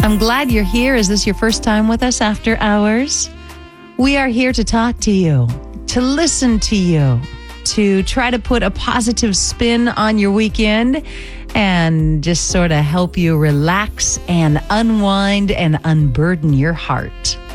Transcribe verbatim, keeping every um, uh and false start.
I'm glad you're here. Is this your first time with us after hours? We are here to talk to you, to listen to you, to try to put a positive spin on your weekend and just sort of help you relax and unwind and unburden your heart.